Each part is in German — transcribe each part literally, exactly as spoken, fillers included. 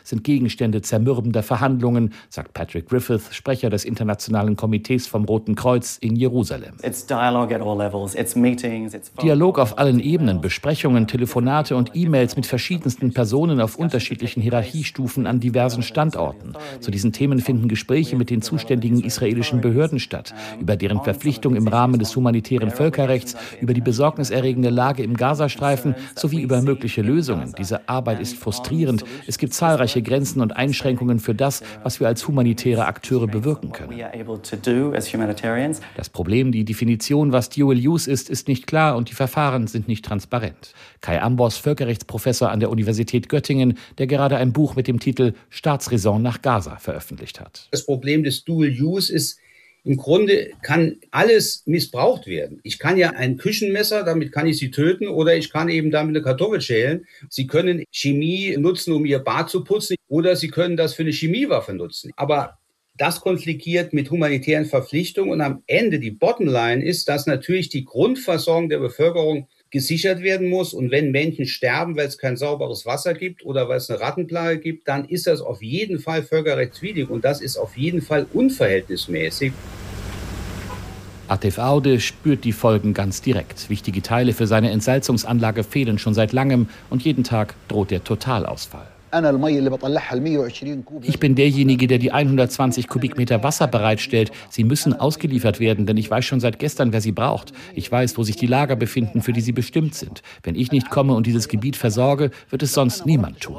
sind Gegenstände zermürbender Verhandlungen, sagt Patrick Griffith, Sprecher des Internationalen Komitees vom Roten Kreuz in Jerusalem. Dialog auf allen Ebenen, Besprechungen, Telefonate und E-Mails mit verschiedensten Personen auf unterschiedlichen Hierarchiestufen an diversen Standorten. Zu diesen Themen finden Gespräche mit den zuständigen israelischen Behörden statt, über deren Verpflichtung im Rahmen des humanitären Völkerrechts, über die besorgniserregende Lage im Gazastreifen sowie über mögliche Lösungen. Diese Arbeit ist frustrierend. Es gibt zahlreiche Grenzen und Einschränkungen für das, was wir als humanitäre Akteure bewirken können. Das Problem, die Definition, was Dual Use ist, ist nicht klar und die Verfahren sind nicht transparent. Kai Ambos, Völkerrechtsprofessor an der Universität Göttingen, der gerade ein Buch mit dem Titel Staatsräson nach Gaza veröffentlicht hat. Das Problem des Dual Use ist, im Grunde kann alles missbraucht werden. Ich kann ja ein Küchenmesser, damit kann ich Sie töten, oder ich kann eben damit eine Kartoffel schälen. Sie können Chemie nutzen, um Ihr Bad zu putzen, oder Sie können das für eine Chemiewaffe nutzen. Aber das konfliktiert mit humanitären Verpflichtungen und am Ende die Bottomline ist, dass natürlich die Grundversorgung der Bevölkerung gesichert werden muss. Und wenn Menschen sterben, weil es kein sauberes Wasser gibt oder weil es eine Rattenplage gibt, dann ist das auf jeden Fall völkerrechtswidrig und das ist auf jeden Fall unverhältnismäßig. Atif Aude spürt die Folgen ganz direkt. Wichtige Teile für seine Entsalzungsanlage fehlen schon seit langem und jeden Tag droht der Totalausfall. Ich bin derjenige, der die hundertzwanzig Kubikmeter Wasser bereitstellt. Sie müssen ausgeliefert werden, denn ich weiß schon seit gestern, wer sie braucht. Ich weiß, wo sich die Lager befinden, für die sie bestimmt sind. Wenn ich nicht komme und dieses Gebiet versorge, wird es sonst niemand tun.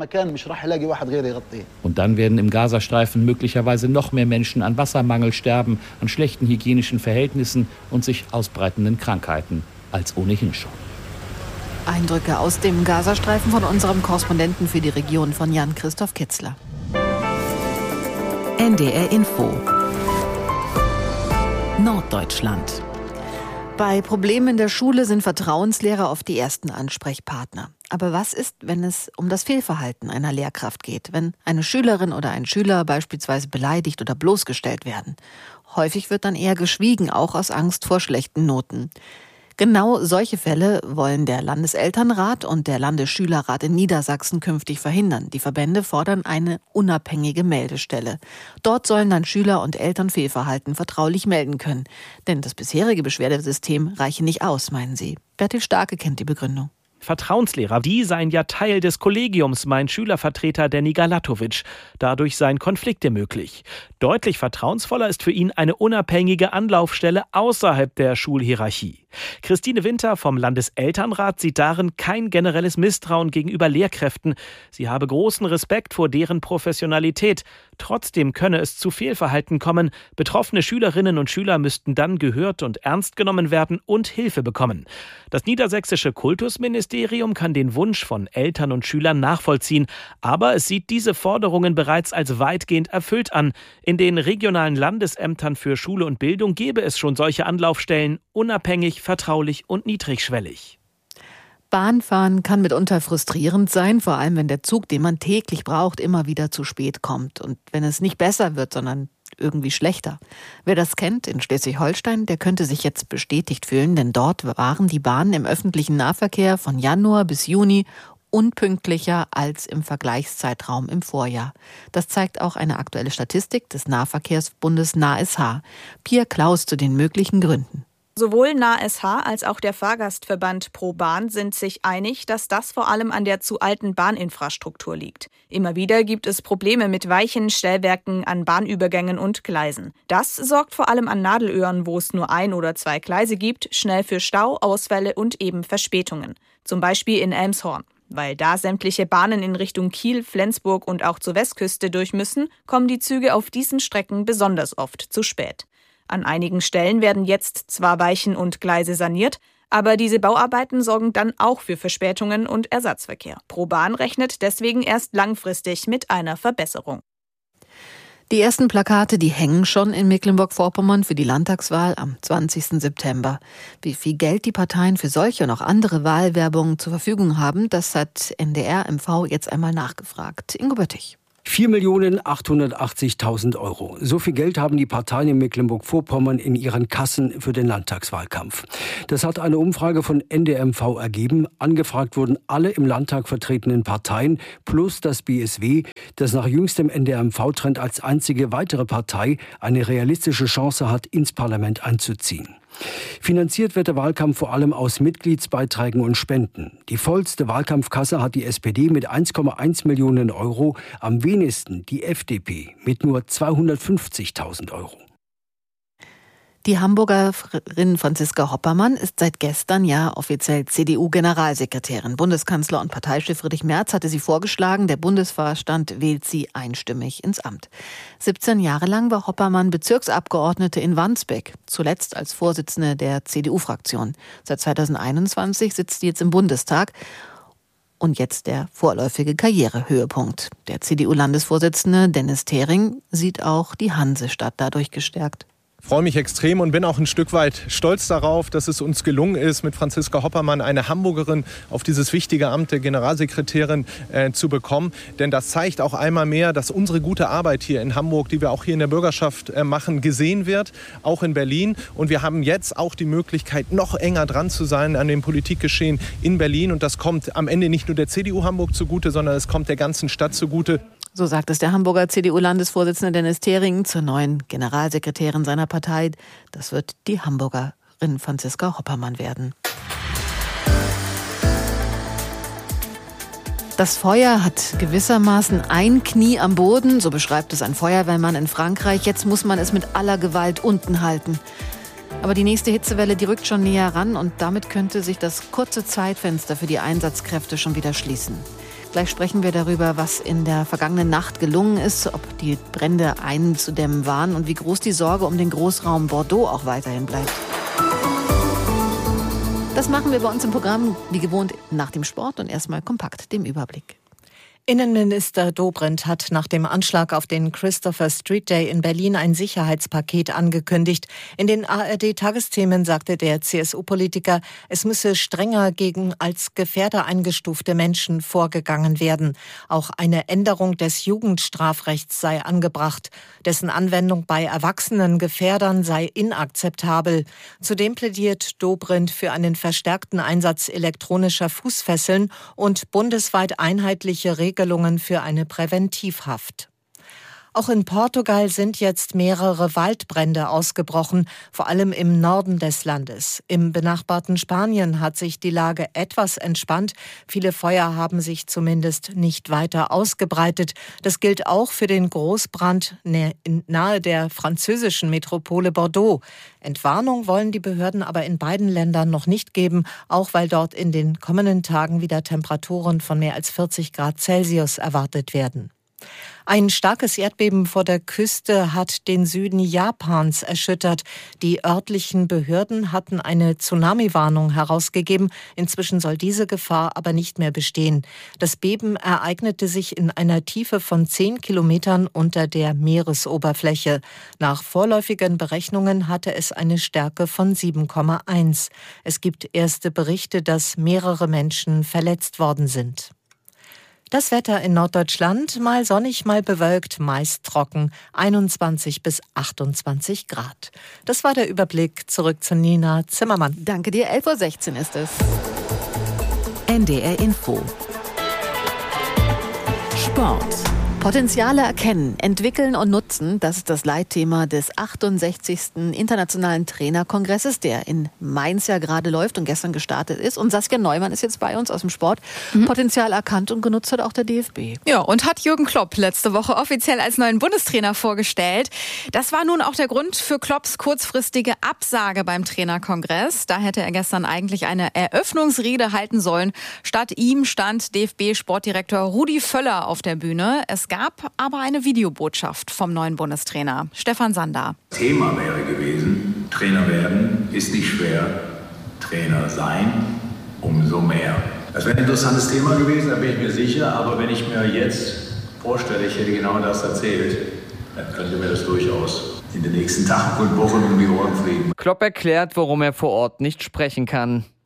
Und dann werden im Gazastreifen möglicherweise noch mehr Menschen an Wassermangel sterben, an schlechten hygienischen Verhältnissen und sich ausbreitenden Krankheiten als ohnehin schon. Eindrücke aus dem Gazastreifen von unserem Korrespondenten für die Region, von Jan-Christoph Kitzler. N D R Info Norddeutschland. Bei Problemen in der Schule sind Vertrauenslehrer oft die ersten Ansprechpartner. Aber was ist, wenn es um das Fehlverhalten einer Lehrkraft geht, wenn eine Schülerin oder ein Schüler beispielsweise beleidigt oder bloßgestellt werden? Häufig wird dann eher geschwiegen, auch aus Angst vor schlechten Noten. Genau solche Fälle wollen der Landeselternrat und der Landesschülerrat in Niedersachsen künftig verhindern. Die Verbände fordern eine unabhängige Meldestelle. Dort sollen dann Schüler und Eltern Fehlverhalten vertraulich melden können. Denn das bisherige Beschwerdesystem reiche nicht aus, meinen sie. Bertil Starke kennt die Begründung. Vertrauenslehrer, die seien ja Teil des Kollegiums, meint Schülervertreter Denny Galatovic. Dadurch seien Konflikte möglich. Deutlich vertrauensvoller ist für ihn eine unabhängige Anlaufstelle außerhalb der Schulhierarchie. Christine Winter vom Landeselternrat sieht darin kein generelles Misstrauen gegenüber Lehrkräften. Sie habe großen Respekt vor deren Professionalität. Trotzdem könne es zu Fehlverhalten kommen. Betroffene Schülerinnen und Schüler müssten dann gehört und ernst genommen werden und Hilfe bekommen. Das niedersächsische Kultusministerium kann den Wunsch von Eltern und Schülern nachvollziehen. Aber es sieht diese Forderungen bereits als weitgehend erfüllt an. In den regionalen Landesämtern für Schule und Bildung gäbe es schon solche Anlaufstellen, unabhängig, vertraulich und niedrigschwellig. Bahnfahren kann mitunter frustrierend sein, vor allem wenn der Zug, den man täglich braucht, immer wieder zu spät kommt. Und wenn es nicht besser wird, sondern irgendwie schlechter. Wer das kennt in Schleswig-Holstein, der könnte sich jetzt bestätigt fühlen, denn dort waren die Bahnen im öffentlichen Nahverkehr von Januar bis Juni unpünktlicher als im Vergleichszeitraum im Vorjahr. Das zeigt auch eine aktuelle Statistik des Nahverkehrsbundes N A S H. Pia Klaus zu den möglichen Gründen. Sowohl N A S H als auch der Fahrgastverband ProBahn sind sich einig, dass das vor allem an der zu alten Bahninfrastruktur liegt. Immer wieder gibt es Probleme mit Weichen, Stellwerken, an Bahnübergängen und Gleisen. Das sorgt vor allem an Nadelöhren, wo es nur ein oder zwei Gleise gibt, schnell für Stau, Ausfälle und eben Verspätungen. Zum Beispiel in Elmshorn. Weil da sämtliche Bahnen in Richtung Kiel, Flensburg und auch zur Westküste durch müssen, kommen die Züge auf diesen Strecken besonders oft zu spät. An einigen Stellen werden jetzt zwar Weichen und Gleise saniert, aber diese Bauarbeiten sorgen dann auch für Verspätungen und Ersatzverkehr. ProBahn rechnet deswegen erst langfristig mit einer Verbesserung. Die ersten Plakate, die hängen schon in Mecklenburg-Vorpommern für die Landtagswahl am zwanzigsten September. Wie viel Geld die Parteien für solche und auch andere Wahlwerbung zur Verfügung haben, das hat N D R M V jetzt einmal nachgefragt. Ingo Böttich. vier Millionen achthundertachtzigtausend Euro. So viel Geld haben die Parteien in Mecklenburg-Vorpommern in ihren Kassen für den Landtagswahlkampf. Das hat eine Umfrage von N D M V ergeben. Angefragt wurden alle im Landtag vertretenen Parteien plus das B S W, das nach jüngstem N D M V-Trend als einzige weitere Partei eine realistische Chance hat, ins Parlament einzuziehen. Finanziert wird der Wahlkampf vor allem aus Mitgliedsbeiträgen und Spenden. Die vollste Wahlkampfkasse hat die S P D mit eins Komma eins Millionen Euro, am wenigsten die F D P mit nur zweihundertfünfzigtausend Euro. Die Hamburgerin Franziska Hoppermann ist seit gestern ja offiziell C D U-Generalsekretärin. Bundeskanzler und Parteichef Friedrich Merz hatte sie vorgeschlagen. Der Bundesvorstand wählt sie einstimmig ins Amt. siebzehn Jahre lang war Hoppermann Bezirksabgeordnete in Wandsbek, zuletzt als Vorsitzende der C D U-Fraktion. Seit zweitausendeinundzwanzig sitzt sie jetzt im Bundestag. Und jetzt der vorläufige Karrierehöhepunkt. Der C D U-Landesvorsitzende Dennis Thering sieht auch die Hansestadt dadurch gestärkt. Ich freue mich extrem und bin auch ein Stück weit stolz darauf, dass es uns gelungen ist, mit Franziska Hoppermann eine Hamburgerin auf dieses wichtige Amt der Generalsekretärin äh, zu bekommen. Denn das zeigt auch einmal mehr, dass unsere gute Arbeit hier in Hamburg, die wir auch hier in der Bürgerschaft äh, machen, gesehen wird, auch in Berlin. Und wir haben jetzt auch die Möglichkeit, noch enger dran zu sein an dem Politikgeschehen in Berlin. Und das kommt am Ende nicht nur der C D U Hamburg zugute, sondern es kommt der ganzen Stadt zugute. So sagt es der Hamburger C D U-Landesvorsitzende Dennis Thering zur neuen Generalsekretärin seiner Partei. Das wird die Hamburgerin Franziska Hoppermann werden. Das Feuer hat gewissermaßen ein Knie am Boden, so beschreibt es ein Feuerwehrmann in Frankreich. Jetzt muss man es mit aller Gewalt unten halten. Aber die nächste Hitzewelle, die rückt schon näher ran und damit könnte sich das kurze Zeitfenster für die Einsatzkräfte schon wieder schließen. Gleich sprechen wir darüber, was in der vergangenen Nacht gelungen ist, ob die Brände einzudämmen waren und wie groß die Sorge um den Großraum Bordeaux auch weiterhin bleibt. Das machen wir bei uns im Programm, wie gewohnt, nach dem Sport und erstmal kompakt dem Überblick. Innenminister Dobrindt hat nach dem Anschlag auf den Christopher Street Day in Berlin ein Sicherheitspaket angekündigt. In den A R D-Tagesthemen sagte der C S U-Politiker, es müsse strenger gegen als Gefährder eingestufte Menschen vorgegangen werden. Auch eine Änderung des Jugendstrafrechts sei angebracht. Dessen Anwendung bei erwachsenen Gefährdern sei inakzeptabel. Zudem plädiert Dobrindt für einen verstärkten Einsatz elektronischer Fußfesseln und bundesweit einheitliche Regelungen Regelungen für eine Präventivhaft. Auch in Portugal sind jetzt mehrere Waldbrände ausgebrochen, vor allem im Norden des Landes. Im benachbarten Spanien hat sich die Lage etwas entspannt. Viele Feuer haben sich zumindest nicht weiter ausgebreitet. Das gilt auch für den Großbrand nahe der französischen Metropole Bordeaux. Entwarnung wollen die Behörden aber in beiden Ländern noch nicht geben, auch weil dort in den kommenden Tagen wieder Temperaturen von mehr als vierzig Grad Celsius erwartet werden. Ein starkes Erdbeben vor der Küste hat den Süden Japans erschüttert. Die örtlichen Behörden hatten eine Tsunami-Warnung herausgegeben. Inzwischen soll diese Gefahr aber nicht mehr bestehen. Das Beben ereignete sich in einer Tiefe von zehn Kilometern unter der Meeresoberfläche. Nach vorläufigen Berechnungen hatte es eine Stärke von sieben Komma eins. Es gibt erste Berichte, dass mehrere Menschen verletzt worden sind. Das Wetter in Norddeutschland, mal sonnig, mal bewölkt, meist trocken, einundzwanzig bis achtundzwanzig Grad. Das war der Überblick. Zurück zu Nina Zimmermann. Danke dir, elf Uhr sechzehn ist es. N D R Info. Sport. Potenziale erkennen, entwickeln und nutzen, das ist das Leitthema des achtundsechzigsten Internationalen Trainerkongresses, der in Mainz ja gerade läuft und gestern gestartet ist. Und Saskia Neumann ist jetzt bei uns aus dem Sport. Mhm. Potenzial erkannt und genutzt hat auch der D F B. Ja, und hat Jürgen Klopp letzte Woche offiziell als neuen Bundestrainer vorgestellt. Das war nun auch der Grund für Klopps kurzfristige Absage beim Trainerkongress. Da hätte er gestern eigentlich eine Eröffnungsrede halten sollen. Statt ihm stand D F B-Sportdirektor Rudi Völler auf der Bühne. Es gab aber eine Videobotschaft vom neuen Bundestrainer, Stefan Sander. Thema wäre gewesen, Trainer werden ist nicht schwer, Trainer sein umso mehr. Das wäre ein interessantes Thema gewesen, da bin ich mir sicher, aber wenn ich mir jetzt vorstelle, ich hätte genau das erzählt, dann könnte mir das durchaus in den nächsten Tagen und Wochen um die Ohren fliegen. Klopp erklärt, warum er vor Ort nicht sprechen kann.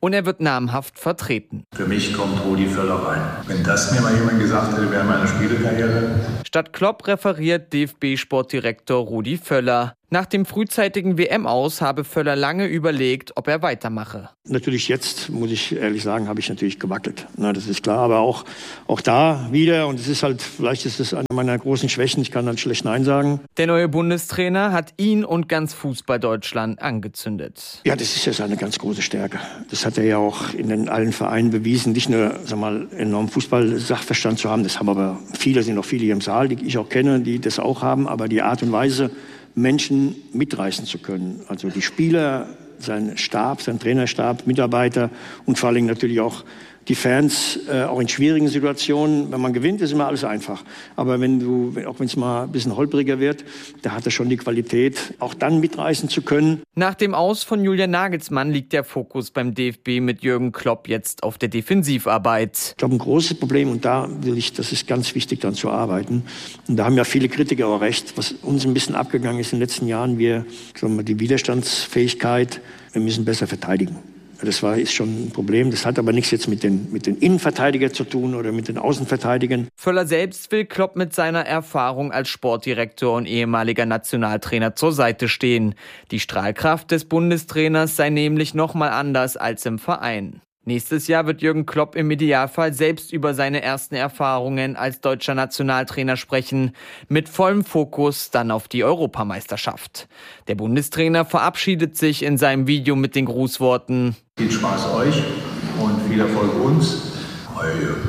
und er wird namhaft vertreten. Für mich kommt Rudi Völler rein. Wenn das mir mal jemand gesagt hätte während meiner Spielekarriere. Statt Klopp referiert D F B-Sportdirektor Rudi Völler. Nach dem frühzeitigen W M-Aus habe Völler lange überlegt, ob er weitermache. Natürlich jetzt, muss ich ehrlich sagen, habe ich natürlich gewackelt. Na, das ist klar, aber auch, auch da wieder, und es ist halt, vielleicht ist es eine meiner großen Schwächen, ich kann halt schlecht Nein sagen. Der neue Bundestrainer hat ihn und ganz Fußball-Deutschland angezündet. Ja, das ist ja seine ganz große Stärke. Das hat er ja auch in den allen Vereinen bewiesen, nicht nur, sag mal, enormen Fußball-Sachverstand zu haben, das haben aber viele, sind auch viele hier im Saal, die ich auch kenne, die das auch haben, aber die Art und Weise, Menschen mitreißen zu können. Also die Spieler, sein Stab, sein Trainerstab, Mitarbeiter und vor allem natürlich auch die Fans, äh, auch in schwierigen Situationen. Wenn man gewinnt, ist immer alles einfach. Aber wenn du, auch wenn es mal ein bisschen holpriger wird, da hat er schon die Qualität, auch dann mitreißen zu können. Nach dem Aus von Julian Nagelsmann liegt der Fokus beim D F B mit Jürgen Klopp jetzt auf der Defensivarbeit. Ich glaube, ein großes Problem, und da will ich, das ist ganz wichtig, dann zu arbeiten. Und da haben ja viele Kritiker auch recht, was uns ein bisschen abgegangen ist in den letzten Jahren, wir, sagen wir, die Widerstandsfähigkeit, wir müssen besser verteidigen. Das war, ist schon ein Problem. Das hat aber nichts jetzt mit den, mit den Innenverteidigern zu tun oder mit den Außenverteidigern. Völler selbst will Klopp mit seiner Erfahrung als Sportdirektor und ehemaliger Nationaltrainer zur Seite stehen. Die Strahlkraft des Bundestrainers sei nämlich noch mal anders als im Verein. Nächstes Jahr wird Jürgen Klopp im Idealfall selbst über seine ersten Erfahrungen als deutscher Nationaltrainer sprechen, mit vollem Fokus dann auf die Europameisterschaft. Der Bundestrainer verabschiedet sich in seinem Video mit den Grußworten: Viel Spaß euch und viel Erfolg uns. Euer Jürgen.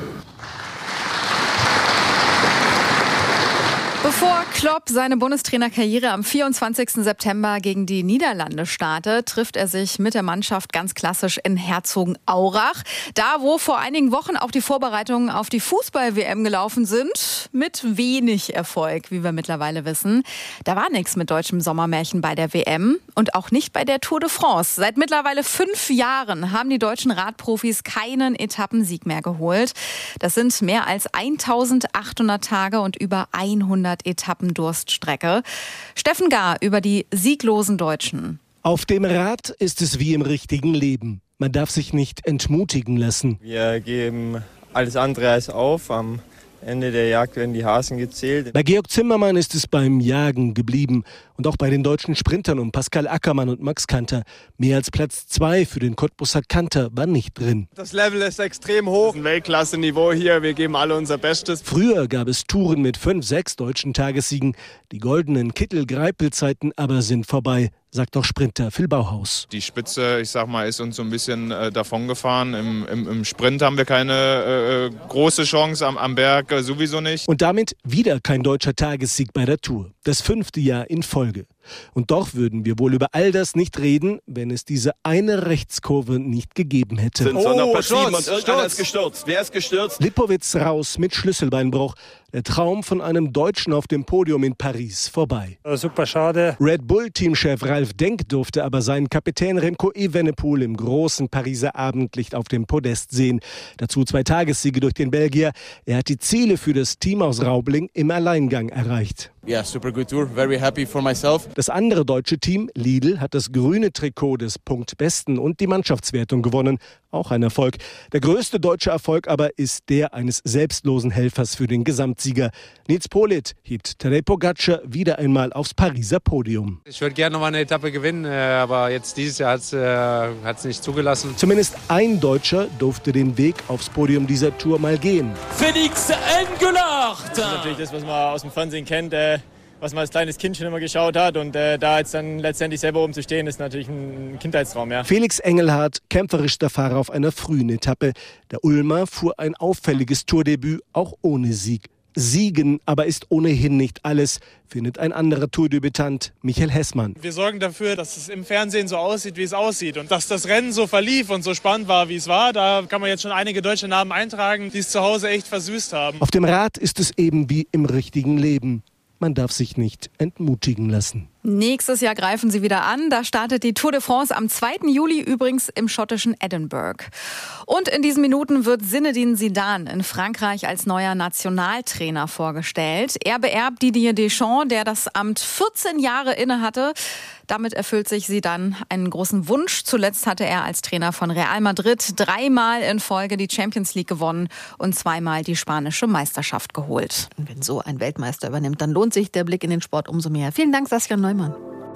Bevor Klopp seine Bundestrainerkarriere am vierundzwanzigsten September gegen die Niederlande startet, trifft er sich mit der Mannschaft ganz klassisch in Herzogenaurach. Da, wo vor einigen Wochen auch die Vorbereitungen auf die Fußball-W M gelaufen sind, mit wenig Erfolg, wie wir mittlerweile wissen. Da war nichts mit deutschem Sommermärchen bei der W M und auch nicht bei der Tour de France. Seit mittlerweile fünf Jahren haben die deutschen Radprofis keinen Etappensieg mehr geholt. Das sind mehr als eintausendachthundert Tage und über hundert Etappen Durststrecke. Steffen Gahr über die sieglosen Deutschen. Auf dem Rad ist es wie im richtigen Leben. Man darf sich nicht entmutigen lassen. Wir geben alles andere als auf. Am Ende der Jagd werden die Hasen gezählt. Bei Georg Zimmermann ist es beim Jagen geblieben. Und auch bei den deutschen Sprintern um Pascal Ackermann und Max Kanter. Mehr als Platz zwei für den Cottbusser Kanter war nicht drin. Das Level ist extrem hoch. Ein Weltklasse-Niveau hier. Wir geben alle unser Bestes. Früher gab es Touren mit fünf, sechs deutschen Tagessiegen. Die goldenen Kittel-Greipel-Zeiten aber sind vorbei, sagt auch Sprinter Phil Bauhaus. Die Spitze, ich sag mal, ist uns so ein bisschen äh, davongefahren. Im, im, Im Sprint haben wir keine äh, große Chance, am, am Berg äh, sowieso nicht. Und damit wieder kein deutscher Tagessieg bei der Tour. Das fünfte Jahr in Folge. Und doch würden wir wohl über all das nicht reden, wenn es diese eine Rechtskurve nicht gegeben hätte. Sind oh, Sturz, und irgendeiner ist gestürzt. Wer ist gestürzt? Lipowitz raus mit Schlüsselbeinbruch. Der Traum von einem Deutschen auf dem Podium in Paris vorbei. Super schade. Red Bull-Teamchef Ralf Denk durfte aber seinen Kapitän Remco Evenepoel im großen Pariser Abendlicht auf dem Podest sehen. Dazu zwei Tagessiege durch den Belgier. Er hat die Ziele für das Team aus Raubling im Alleingang erreicht. Yeah, super good tour. Very happy for myself. Das andere deutsche Team, Lidl, hat das grüne Trikot des Punktbesten und die Mannschaftswertung gewonnen. Auch ein Erfolg. Der größte deutsche Erfolg aber ist der eines selbstlosen Helfers für den Gesamtsieger. Nils Politt hebt Tadej Pogacar wieder einmal aufs Pariser Podium. Ich würde gerne noch mal eine Etappe gewinnen, aber jetzt dieses Jahr hat es äh, nicht zugelassen. Zumindest ein Deutscher durfte den Weg aufs Podium dieser Tour mal gehen. Félix Engelhardt! Das ist natürlich das, was man aus dem Fernsehen kennt. Äh was man als kleines Kind schon immer geschaut hat. Und äh, da jetzt dann letztendlich selber oben zu stehen, ist natürlich ein Kindheitstraum. Ja. Felix Engelhardt, kämpferischster Fahrer auf einer frühen Etappe. Der Ulmer fuhr ein auffälliges Tourdebüt, auch ohne Sieg. Siegen aber ist ohnehin nicht alles, findet ein anderer Tourdebütant, Michael Hessmann. Wir sorgen dafür, dass es im Fernsehen so aussieht, wie es aussieht. Und dass das Rennen so verlief und so spannend war, wie es war, da kann man jetzt schon einige deutsche Namen eintragen, die es zu Hause echt versüßt haben. Auf dem Rad ist es eben wie im richtigen Leben. Man darf sich nicht entmutigen lassen. Nächstes Jahr greifen sie wieder an. Da startet die Tour de France am zweiten Juli übrigens im schottischen Edinburgh. Und in diesen Minuten wird Zinedine Zidane in Frankreich als neuer Nationaltrainer vorgestellt. Er beerbt Didier Deschamps, der das Amt vierzehn Jahre innehatte. Damit erfüllt sich Zidane einen großen Wunsch. Zuletzt hatte er als Trainer von Real Madrid dreimal in Folge die Champions League gewonnen und zweimal die spanische Meisterschaft geholt. Und wenn so ein Weltmeister übernimmt, dann lohnt sich der Blick in den Sport umso mehr. Vielen Dank, Saskia Neumann.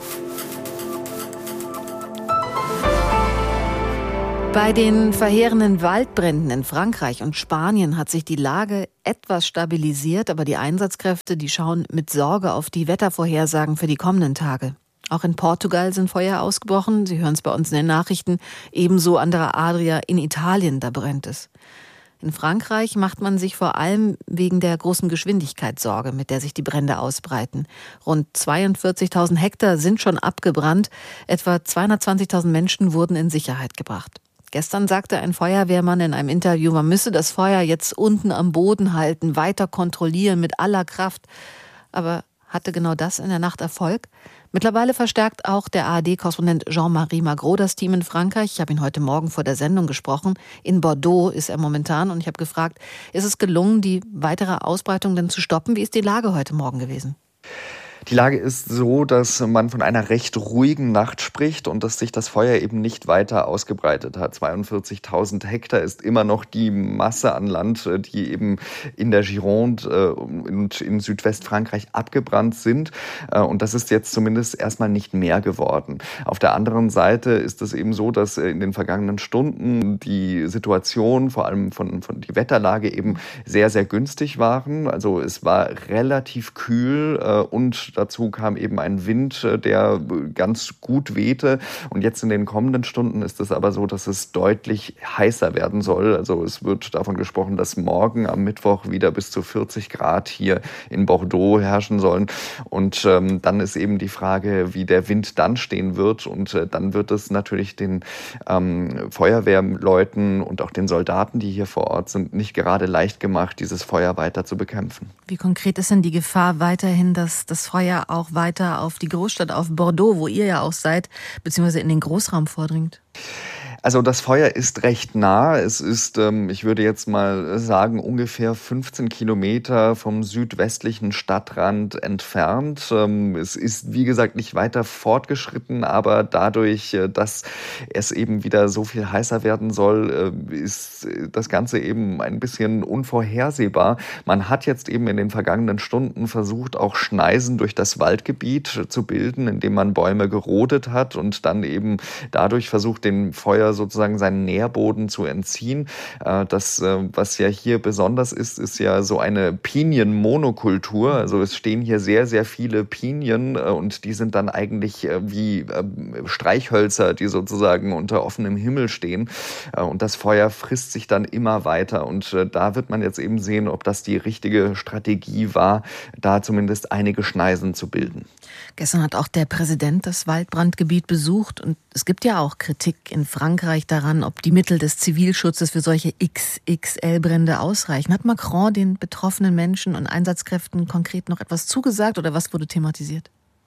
Bei den verheerenden Waldbränden in Frankreich und Spanien hat sich die Lage etwas stabilisiert, aber die Einsatzkräfte, die schauen mit Sorge auf die Wettervorhersagen für die kommenden Tage. Auch in Portugal sind Feuer ausgebrochen. Sie hören es bei uns in den Nachrichten. Ebenso an der Adria in Italien, da brennt es. In Frankreich macht man sich vor allem wegen der großen Geschwindigkeit Sorge, mit der sich die Brände ausbreiten. Rund zweiundvierzigtausend Hektar sind schon abgebrannt. Etwa zweihundertzwanzigtausend Menschen wurden in Sicherheit gebracht. Gestern sagte ein Feuerwehrmann in einem Interview, man müsse das Feuer jetzt unten am Boden halten, weiter kontrollieren mit aller Kraft. Aber hatte genau das in der Nacht Erfolg? Mittlerweile verstärkt auch der A R D-Korrespondent Jean-Marie Magro das Team in Frankreich. Ich habe ihn heute Morgen vor der Sendung gesprochen. In Bordeaux ist er momentan und ich habe gefragt, ist es gelungen, die weitere Ausbreitung denn zu stoppen? Wie ist die Lage heute Morgen gewesen? Die Lage ist so, dass man von einer recht ruhigen Nacht spricht und dass sich das Feuer eben nicht weiter ausgebreitet hat. zweiundvierzigtausend Hektar ist immer noch die Masse an Land, die eben in der Gironde und in Südwestfrankreich abgebrannt sind. Und das ist jetzt zumindest erstmal nicht mehr geworden. Auf der anderen Seite ist es eben so, dass in den vergangenen Stunden die Situation, vor allem von, von die Wetterlage eben sehr, sehr günstig waren. Also es war relativ kühl und dazu kam eben ein Wind, der ganz gut wehte. Und jetzt in den kommenden Stunden ist es aber so, dass es deutlich heißer werden soll. Also es wird davon gesprochen, dass morgen am Mittwoch wieder bis zu vierzig Grad hier in Bordeaux herrschen sollen. Und ähm, dann ist eben die Frage, wie der Wind dann stehen wird. Und äh, dann wird es natürlich den ähm, Feuerwehrleuten und auch den Soldaten, die hier vor Ort sind, nicht gerade leicht gemacht, dieses Feuer weiter zu bekämpfen. Wie konkret ist denn die Gefahr weiterhin, dass das Feuer auch weiter auf die Großstadt, auf Bordeaux, wo ihr ja auch seid, beziehungsweise in den Großraum vordringt? Also das Feuer ist recht nah. Es ist, ähm, ich würde jetzt mal sagen, ungefähr fünfzehn Kilometer vom südwestlichen Stadtrand entfernt. Ähm, es ist, wie gesagt, nicht weiter fortgeschritten, aber dadurch, dass es eben wieder so viel heißer werden soll, äh, ist das Ganze eben ein bisschen unvorhersehbar. Man hat jetzt eben in den vergangenen Stunden versucht, auch Schneisen durch das Waldgebiet zu bilden, indem man Bäume gerodet hat und dann eben dadurch versucht, dem Feuer sozusagen seinen Nährboden zu entziehen. Das, was ja hier besonders ist, ist ja so eine Pinienmonokultur. Also es stehen hier sehr, sehr viele Pinien und die sind dann eigentlich wie Streichhölzer, die sozusagen unter offenem Himmel stehen. Und das Feuer frisst sich dann immer weiter. Und da wird man jetzt eben sehen, ob das die richtige Strategie war, da zumindest einige Schneisen zu bilden. Gestern hat auch der Präsident das Waldbrandgebiet besucht und es gibt ja auch Kritik in Frankreich daran, ob die Mittel des Zivilschutzes für solche X X L-Brände ausreichen. Hat Macron den betroffenen Menschen und Einsatzkräften konkret noch etwas zugesagt oder was wurde thematisiert?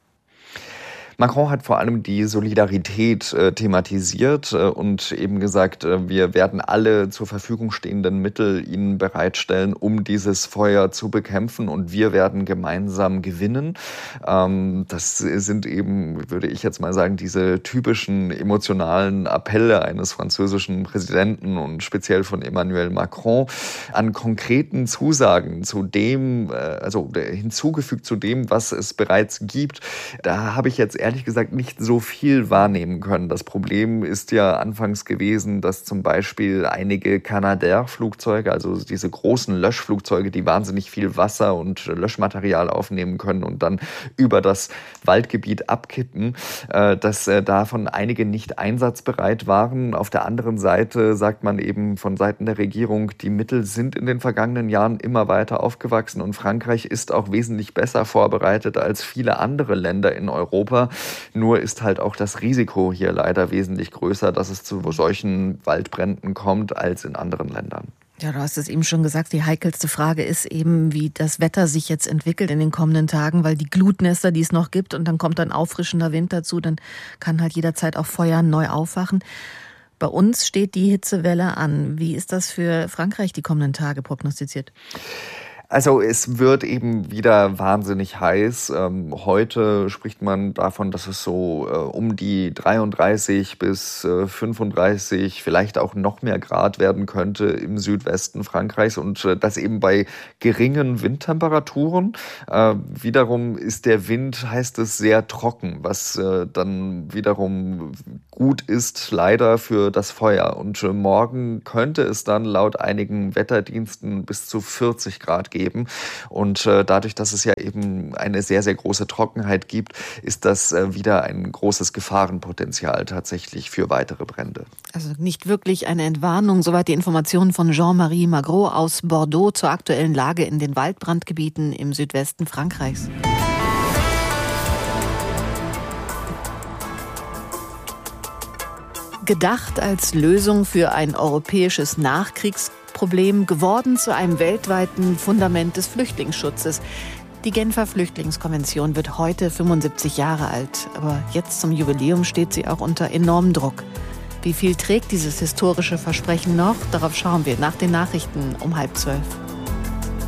Macron hat vor allem die Solidarität äh, thematisiert äh, und eben gesagt, äh, wir werden alle zur Verfügung stehenden Mittel ihnen bereitstellen, um dieses Feuer zu bekämpfen und wir werden gemeinsam gewinnen. Ähm, das sind eben, würde ich jetzt mal sagen, diese typischen emotionalen Appelle eines französischen Präsidenten und speziell von Emmanuel Macron an konkreten Zusagen zu dem, äh, also hinzugefügt zu dem, was es bereits gibt. Da habe ich jetzt ehrlich gesagt nicht so viel wahrnehmen können. Das Problem ist ja anfangs gewesen, dass zum Beispiel einige Canadair-Flugzeuge, also diese großen Löschflugzeuge, die wahnsinnig viel Wasser und Löschmaterial aufnehmen können und dann über das Waldgebiet abkippen, dass davon einige nicht einsatzbereit waren. Auf der anderen Seite sagt man eben von Seiten der Regierung, die Mittel sind in den vergangenen Jahren immer weiter aufgewachsen und Frankreich ist auch wesentlich besser vorbereitet als viele andere Länder in Europa. Nur ist halt auch das Risiko hier leider wesentlich größer, dass es zu solchen Waldbränden kommt als in anderen Ländern. Ja, du hast es eben schon gesagt, die heikelste Frage ist eben, wie das Wetter sich jetzt entwickelt in den kommenden Tagen, weil die Glutnester, die es noch gibt, und dann kommt ein auffrischender Wind dazu, dann kann halt jederzeit auch Feuer neu aufwachen. Bei uns steht die Hitzewelle an. Wie ist das für Frankreich die kommenden Tage prognostiziert? Also es wird eben wieder wahnsinnig heiß. Ähm, heute spricht man davon, dass es so äh, um die dreiunddreißig bis äh, fünfunddreißig, vielleicht auch noch mehr Grad werden könnte im Südwesten Frankreichs und äh, das eben bei geringen Windtemperaturen. Äh, wiederum ist der Wind, heißt es, sehr trocken, was äh, dann wiederum gut ist, leider für das Feuer. Und äh, morgen könnte es dann laut einigen Wetterdiensten bis zu vierzig Grad geben. Und äh, dadurch, dass es ja eben eine sehr, sehr große Trockenheit gibt, ist das äh, wieder ein großes Gefahrenpotenzial tatsächlich für weitere Brände. Also nicht wirklich eine Entwarnung. Soweit die Informationen von Jean-Marie Magro aus Bordeaux zur aktuellen Lage in den Waldbrandgebieten im Südwesten Frankreichs. Gedacht als Lösung für ein europäisches Nachkriegsproblem, geworden zu einem weltweiten Fundament des Flüchtlingsschutzes. Die Genfer Flüchtlingskonvention wird heute fünfundsiebzig Jahre alt, aber jetzt zum Jubiläum steht sie auch unter enormem Druck. Wie viel trägt dieses historische Versprechen noch? Darauf schauen wir nach den Nachrichten um halb zwölf.